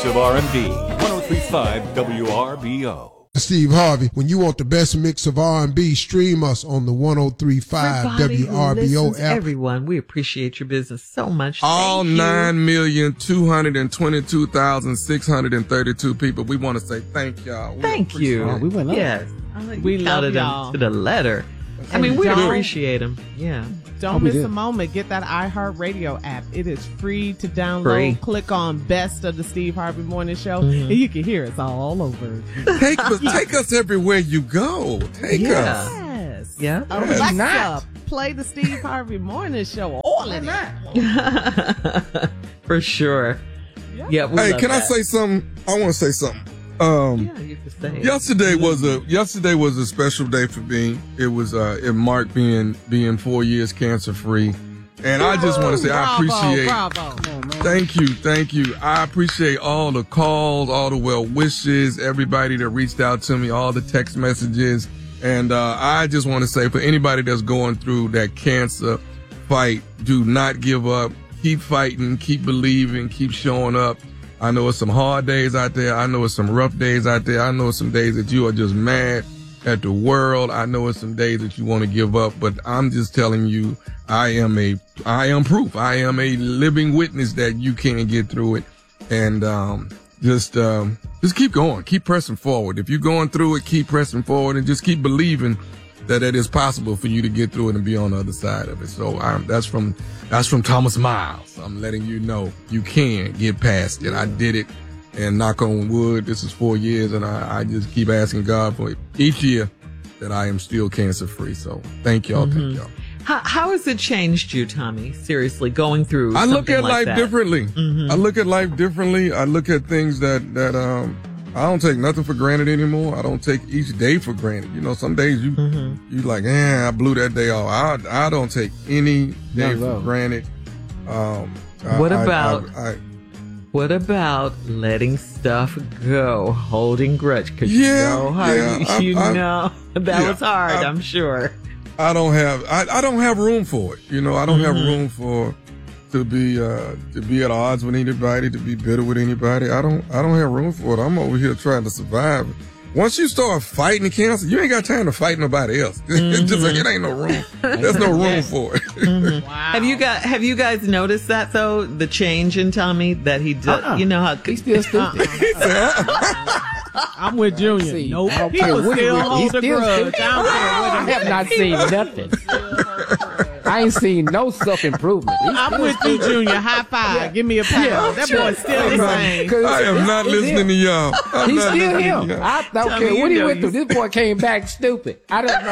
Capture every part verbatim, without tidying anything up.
Of R and B, one oh three point five W R B O. Steve Harvey, when you want the best mix of R and B, stream us on the one oh three point five W R B O app. Everyone, we appreciate your business so much. All nine million two hundred twenty-two thousand six hundred thirty-two people. We want to say thank y'all. We thank you. Oh, we went up. Yes, we love them y'all to the letter. I mean, we appreciate them. Yeah. Don't miss a moment. Get that iHeartRadio app. It is free to download. Free. Click on Best of the Steve Harvey Morning Show, Mhm. and you can hear us all over. Take us, take us everywhere you go. Take Yeah. us. Yes. Yeah. Alexa, not. play the Steve Harvey Morning Show. All of that. For sure. Yeah. We Hey, love can that. I say something? I want to say something. Um, Yeah, you can say it. Yesterday was a yesterday was a special day for me. It was uh, it marked being being four years cancer free, and I just want to say I appreciate. Bravo. Thank you, thank you. I appreciate all the calls, all the well wishes, everybody that reached out to me, all the text messages, and uh, I just want to say for anybody that's going through that cancer fight, do not give up. Keep fighting, keep believing, keep showing up. I know it's some hard days out there. I know it's some rough days out there. I know it's some days that you are just mad at the world. I know it's some days that you want to give up, but I'm just telling you, I am a, I am proof. I am a living witness that you can get through it. And, um, just, um, just keep going, keep pressing forward. If you're going through it, keep pressing forward and just keep believing that it is possible for you to get through it and be on the other side of it. So um, that's from that's from Thomas Miles. I'm letting you know you can get past it. I did it, and knock on wood, this is four years, and I, I just keep asking God for each year that I am still cancer free. So thank y'all, Mm-hmm. thank y'all. How, how has it changed you, Tommy? Seriously, going through I look something at like life that? differently. Mhm. I look at life differently. I look at things that that um. I don't take nothing for granted anymore. I don't take each day for granted. You know, some days you Mhm. you like, eh, I blew that day off. I I don't take any day No, for no. granted. Um, I- What I- about- I, I, What about letting stuff go, holding grudge? Because Yeah, you know, how yeah, you, I- you I- know that yeah, was hard. I- I'm sure. I don't have I, I don't have room for it. You know, I don't have Mhm. room for to be uh to be at odds with anybody, to be bitter with anybody. I don't I don't have room for it. I'm over here trying to survive. Once you start fighting cancer, you ain't got time to fight nobody else. It's just like it ain't no room. There's no room for it. Mhm. Have you got Have you guys noticed that though? The change in Tommy that he does. Uh-uh. You know how He's still stupid. I'm with Junior. See, Nope. I don't He care will what he still with. hold He's a still grudge. stupid. I don't care what I he have not seen nothing. I ain't seen no self improvement. I'm with you, Junior. High five. Give me a pound. Yeah, that sure. boy's still the same. I am not listening to y'all. I'm He's not still listening him. to y'all. I don't Tommy, care you what he know went you- through. This boy came back stupid. I don't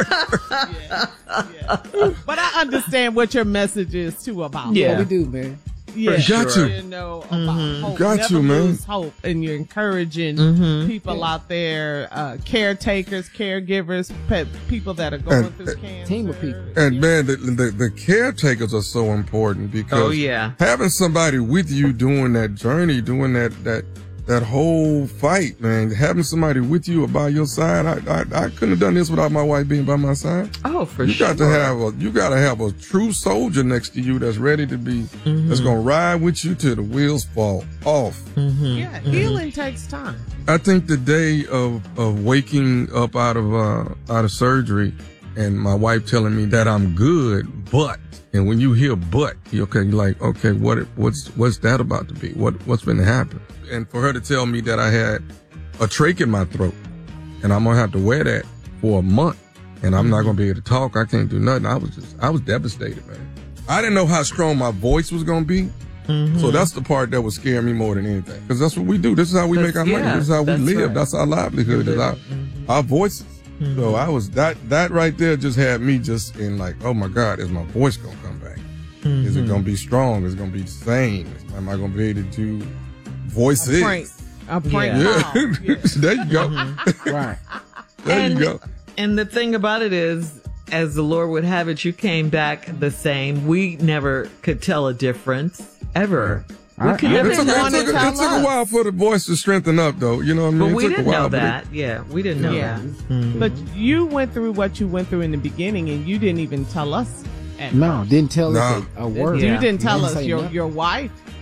know. But I understand what your message is too about Yeah. What we do, man? Yeah, Got to. You know about Mhm. hope. Got Never to, man. lose hope, and you're encouraging Mhm. people out there, uh, caretakers, caregivers, pe- people that are going And- through cancer. Team of people. And man, the, the the caretakers are so important because Oh, yeah. having somebody with you doing that journey, doing that that that whole fight, man, having somebody with you or by your side, I I, I couldn't have done this without my wife being by my side. Oh, for You sure. got to have a you got to have a true soldier next to you that's ready to be Mm-hmm. that's gonna ride with you till the wheels fall off. Mhm. Yeah, healing takes time. I think the day of, of waking up out of uh, out of surgery and my wife telling me that I'm good, but and when you hear but, you okay, you're like, okay, what what's what's that about to be? What what's been to happen? And for her to tell me that I had a trach in my throat and I'm gonna have to wear that for a month and I'm not gonna be able to talk, I can't do nothing. I was just I was devastated, man. I didn't know how strong my voice was gonna be. Mhm. So that's the part that would scare me more than anything. Because that's what we do. This is how we That's- make our money. yeah, This is how we that's live. right. That's our livelihood. That's our, our voices. So I was, that that right there just had me just in like, oh my God, is my voice going to come back? Is it going to be strong? Is it going to be the same? Am I going to be able to do voices? A prank. A prank Yeah. call. Yeah. There you go. Right. There and, you go. And the thing about it is, as the Lord would have it, you came back the same. We never could tell a difference ever. We I- could I- never It took, want it, to took, it tell took a us. while for the voice to strengthen up, though. You know what I mean? But It we took a didn't while, know but it- that. Yeah, we didn't know Yeah. that. Mhm. But you went through what you went through in the beginning, and you didn't even tell us. At No, first. didn't tell us No. a, a word. Yeah. You didn't tell Didn't us say your nothing. your wife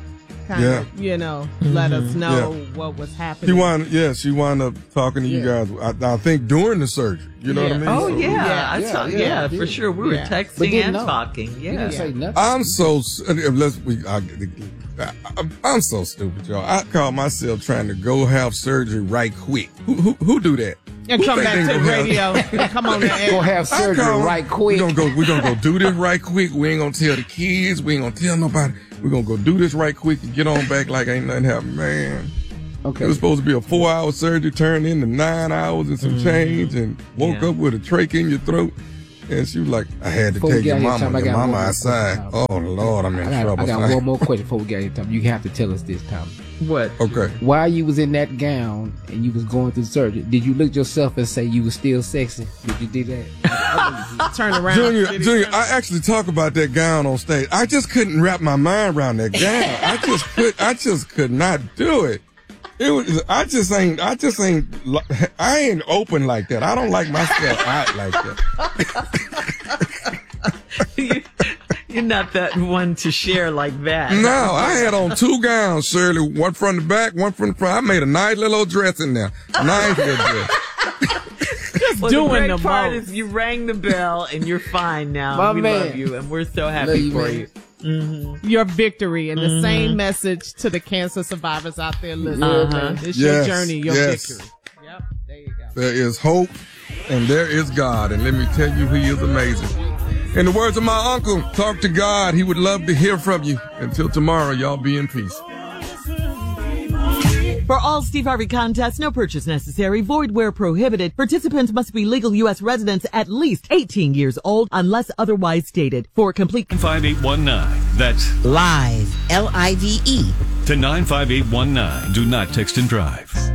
kind Yeah. of, you know, let us know Yeah. what was She happening. wound, yeah, she wound up talking to you Yeah. guys. I, I think during the surgery. You know what I Yeah. mean? Oh So- yeah, Yeah, I yeah, saw, yeah, yeah, I for did. sure. We were Yeah. But texting didn't and know. talking. You Yeah. didn't say nothing. I'm so let's we I, I, I'm so stupid, y'all. I call myself trying to go have surgery right quick. Who who, who do that? And Who come think back they to the gonna have- radio and come on the air. Go have I surgery call- right quick. We gonna go. We gonna go do this right quick. We ain't gonna tell the kids. We ain't gonna tell nobody. We gonna go do this right quick and get on back like ain't nothing happened, man. Okay. It was supposed to be a four-hour surgery, turned into nine hours and some change, and woke Yeah. up with a trach in your throat. And she was like, "I had to Before we take get your out here, mama. Tom, I Your got mama one more outside. question, Oh Lord, I'm in I got, trouble." I got one more question before we get here, Tom. You have to tell us this, Tom. What? Okay. While you was in that gown and you was going through surgery, did you look at yourself and say you was still sexy? Did you do that? Turn around. Junior, Did he Junior, turn- I actually talk about that gown on stage. I just couldn't wrap my mind around that gown. I just could, I just could not do it. It was, I just ain't, I just ain't, li- I ain't open like that. I don't like myself out like that. You- You're not that one to share like that. No, I had on two gowns, Shirley. One from the back, one from the front. I made a nice little old dress in there. Nice little dress. Well, doing the great the part most. is you rang the bell and you're fine now. My we man. love you and we're so happy Love you, for man. you. Your victory and the Mm-hmm. same message to the cancer survivors out there listening. Uh-huh. It's Yes, your journey, your yes. victory. Yep, there you go. There is hope and there is God. And let me tell you, he is amazing. In the words of my uncle, talk to God. He would love to hear from you. Until tomorrow, y'all be in peace. For all Steve Harvey contests, no purchase necessary, void where prohibited. Participants must be legal U S residents at least eighteen years old unless otherwise stated. For complete five eight one nine. That's Live, L I V E. to nine five eight one nine. Do not text and drive.